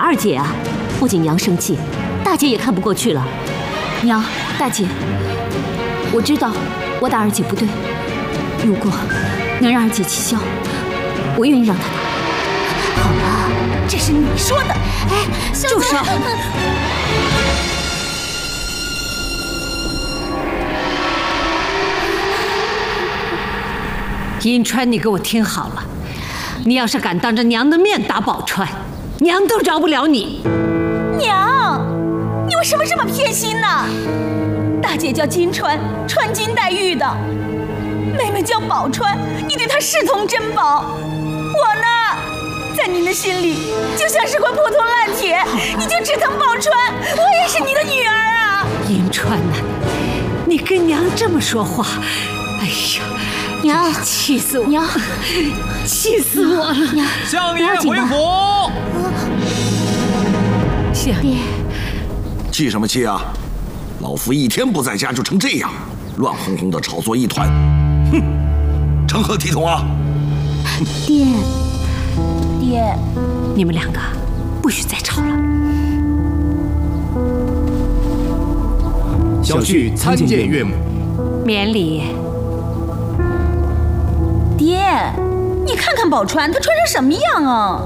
二姐啊！不仅娘生气，大姐也看不过去了。 娘，大姐，我知道我打二姐不对，如果能让二姐气消，我愿意让她打。 好了， 这是你说的。哎， 住手！银川，你给我听好了，你要是敢当着娘的面打宝钏，娘都饶不了你。 娘，你为什么这么偏心呢？大姐叫金钏，穿金戴玉的；妹妹叫宝钏，你对她视同珍宝。我呢，在您的心里就像是块破铜烂铁，你就只疼宝钏，我也是你的女儿啊。 银川呐，你跟娘这么说话，哎呀！ 娘， 气死我！ 娘， 气死我了！ 娘， 相爷回府。 相爷， 气什么气啊？老夫一天不在家就成这样，乱哄哄的炒作一团，哼，成何体统啊！ 爹， 你们两个不许再吵了。 小婿参见岳母。 免礼。 爹，你看看宝钏，她穿成什么样啊？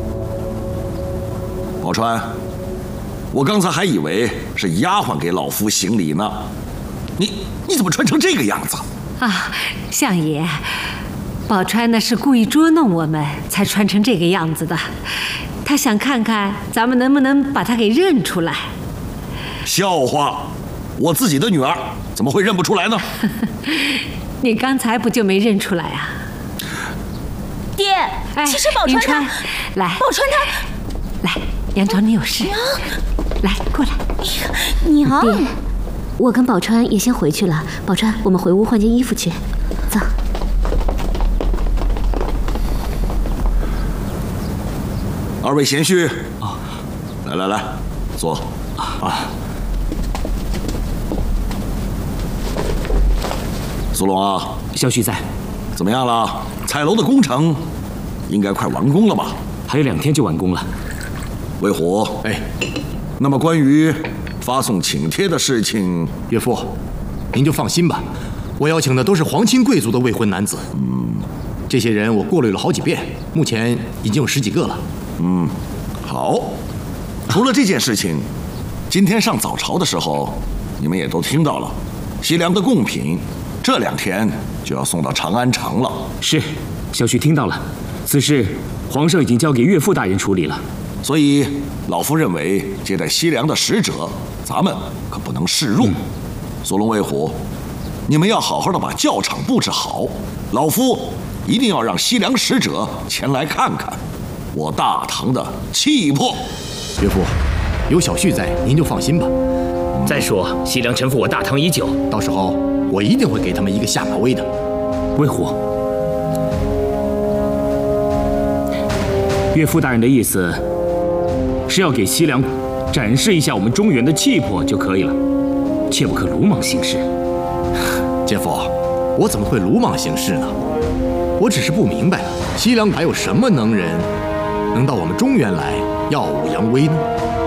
宝钏，我刚才还以为是丫鬟给老夫行礼呢，你怎么穿成这个样子？ 啊，相爷，宝钏那是故意捉弄我们，才穿成这个样子的。她想看看咱们能不能把她给认出来。 笑话，我自己的女儿怎么会认不出来呢？ 你刚才不就没认出来啊？ 爹，其实宝钏她， 来， 宝钏她， 来，娘找你有事。 娘， 来，过来。 娘， 爹，我跟宝钏也先回去了。宝钏，我们回屋换件衣服去。走。 二位贤婿，来，坐。苏龙啊， 小婿在。 怎么样了？彩楼的工程应该快完工了吧？ 还有2天就完工了。 魏虎，那么关于发送请帖的事情， 岳父，您就放心吧，我邀请的都是皇亲贵族的未婚男子。这些人我过滤了好几遍，目前已经有10几个了。 好。除了这件事情，今天上早朝的时候，你们也都听到了，西凉的贡品这2天就要送到长安城了。 是，小婿听到了。此事皇上已经交给岳父大人处理了。 所以老夫认为接待西凉的使者，咱们可不能示弱。索龙、魏虎，你们要好好的把教场布置好，老夫一定要让西凉使者前来看看我大唐的气魄。 岳父，有小婿在，您就放心吧。 再说西凉臣服我大唐已久， 到时候我一定会给他们一个下马威的。 魏虎，岳父大人的意思是要给西凉展示一下我们中原的气魄就可以了，切不可鲁莽行事。 姐夫，我怎么会鲁莽行事呢？我只是不明白，西凉还有什么能人能到我们中原来耀武扬威呢？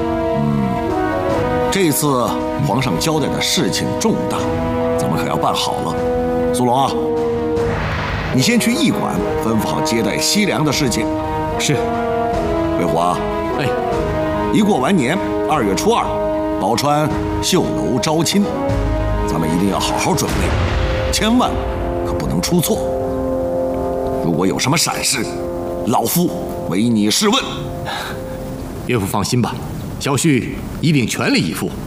这次皇上交代的事情重大，咱们可要办好了。苏龙啊，你先去驿馆吩咐好接待西凉的事情。 是。 魏虎啊，一过完年，2月初2，宝钏绣楼招亲，咱们一定要好好准备，千万可不能出错。如果有什么闪失，老夫唯你是问。 岳父放心吧，小婿一定全力以赴，